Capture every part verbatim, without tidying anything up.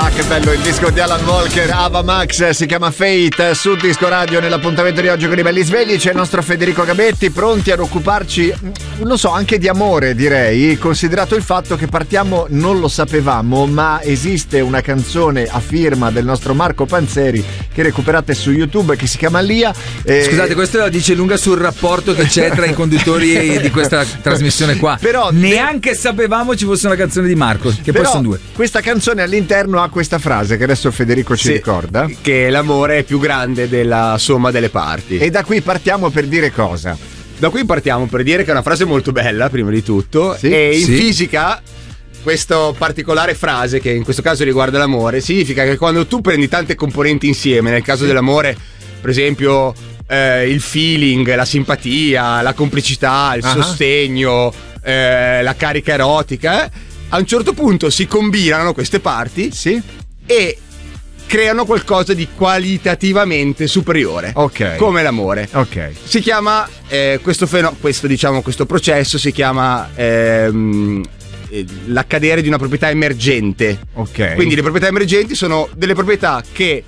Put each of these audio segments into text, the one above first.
Ah, che bello il disco di Alan Walker, Ava Max, si chiama Fate, su Disco Radio. Nell'appuntamento di oggi con i belli svegli c'è il nostro Federico Gabetti, pronti ad occuparci, non so, anche di amore, direi, considerato il fatto che partiamo, non lo sapevamo, ma esiste una canzone a firma del nostro Marco Panzeri che recuperate su YouTube, che si chiama Lia. E... Scusate, questo la dice lunga sul rapporto che c'è tra i conduttori di questa trasmissione qua. Però neanche de... sapevamo ci fosse una canzone di Marco, che Però, poi sono due. Questa canzone all'interno ha questa frase che adesso Federico ci sì, ricorda, che l'amore è più grande della somma delle parti. E da qui partiamo per dire cosa? Da qui partiamo per dire che è una frase molto bella, prima di tutto, sì, e in sì. fisica questa particolare frase, che in questo caso riguarda l'amore, significa che quando tu prendi tante componenti insieme, nel caso dell'amore, per esempio eh, il feeling, la simpatia, la complicità, il uh-huh. sostegno, eh, la carica erotica, eh, a un certo punto si combinano queste parti, sì, e creano qualcosa di qualitativamente superiore, ok, come l'amore. Ok. Si chiama eh, questo fenomeno, questo diciamo questo processo si chiama ehm, l'accadere di una proprietà emergente. Ok. Quindi le proprietà emergenti sono delle proprietà che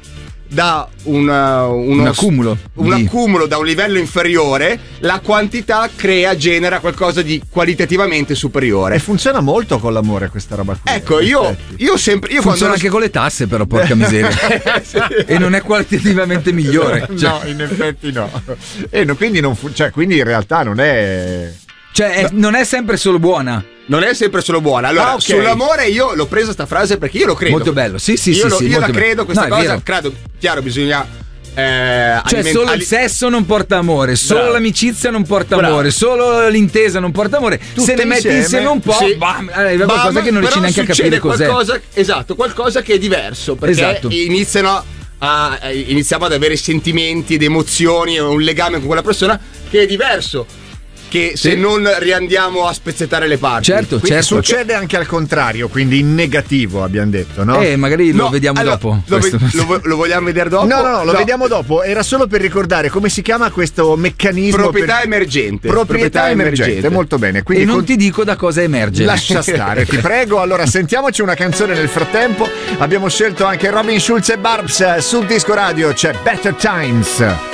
da una, uno, un accumulo un di... accumulo da un livello inferiore, la quantità crea, genera qualcosa di qualitativamente superiore. E funziona molto con l'amore questa roba qui. Ecco, io, io sempre io funziona quando anche con le tasse, però, porca miseria. Sì. E non è qualitativamente migliore, cioè... no, in effetti no. E no, quindi non fu- cioè quindi in realtà non è, cioè è, no. non è sempre solo buona. Non è sempre solo buona. Allora, ah, okay. sull'amore io l'ho presa sta frase perché io lo credo. Molto bello, sì, sì, io sì. Lo, sì io la bello. credo questa no, cosa. Credo, chiaro, bisogna. Eh, cioè, aliment- solo ali- il sesso non porta amore, solo Bravo. l'amicizia non porta Bravo. amore, solo l'intesa non porta amore. Tutte se le metti insieme, insieme un po', sì. bam, arriva qualcosa Bam, che non riesci neanche a capire cos'è. Qualcosa, esatto, qualcosa che è diverso. Perché esatto. iniziano a, iniziamo ad avere sentimenti ed emozioni, un legame con quella persona che è diverso. Che se sì. non riandiamo a spezzettare le parti. Certo, quindi certo. succede anche al contrario, quindi in negativo abbiamo detto, no? Eh, magari lo No, vediamo allora, dopo. Lo, ve- lo, lo vogliamo vedere dopo? No, no, no, lo no. vediamo dopo. Era solo per ricordare come si chiama questo meccanismo. Proprietà per... emergente. Proprietà, Proprietà emergente. emergente, molto bene. Quindi e non con... ti dico da cosa emerge. Lascia stare, ti prego. Allora, sentiamoci una canzone nel frattempo. Abbiamo scelto anche Robin Schulz e Barbs. Sul Disco Radio c'è Better Times.